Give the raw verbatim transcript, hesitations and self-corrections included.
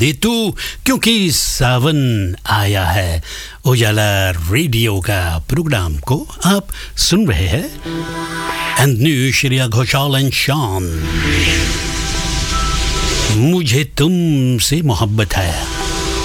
तू क्योंकि सावन आया है। उजाला रेडियो का प्रोग्राम को आप सुन रहे हैं and new Shreya Ghoshal and शान। मुझे तुमसे मोहब्बत है।